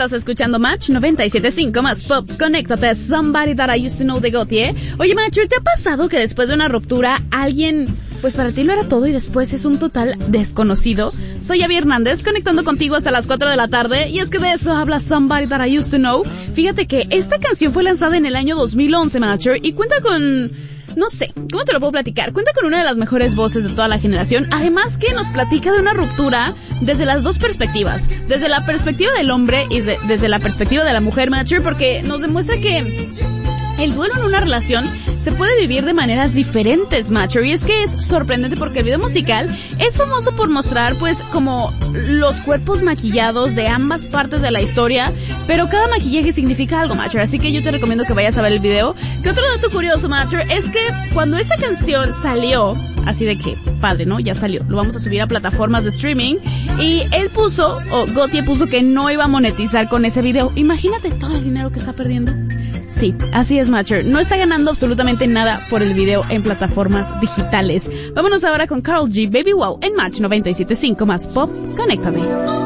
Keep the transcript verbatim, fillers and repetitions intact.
Estás escuchando Match noventa y siete punto cinco más Pop. Conéctate, Somebody That I Used to Know de Gotye. Oye, Matcher, ¿te ha pasado que después de una ruptura alguien, pues para ti lo era todo y después es un total desconocido? Soy Abby Hernández, conectando contigo hasta las cuatro de la tarde, y es que de eso habla Somebody That I Used to Know. Fíjate que esta canción fue lanzada en el año dos mil once, Matcher, y cuenta con... no sé, ¿cómo te lo puedo platicar? Cuenta con una de las mejores voces de toda la generación, además que nos platica de una ruptura desde las dos perspectivas, desde la perspectiva del hombre y de, desde la perspectiva de la mujer, Matcher, porque nos demuestra que el duelo en una relación se puede vivir de maneras diferentes, Matcher, y es que es sorprendente porque el video musical es famoso por mostrar, pues, como los cuerpos maquillados de ambas partes de la historia, pero cada maquillaje significa algo, Matcher, así que yo te recomiendo que vayas a ver el video. Que otro dato curioso, Matcher, es que cuando esta canción salió, así de que, padre, ¿no? Ya salió, lo vamos a subir a plataformas de streaming, y él puso, o Gotye puso que no iba a monetizar con ese video. Imagínate todo el dinero que está perdiendo. Sí, así es, Matcher. No está ganando absolutamente nada por el video en plataformas digitales. Vámonos ahora con Karol G, Baby Wow, en Match noventa y siete punto cinco más Pop. Conéctame.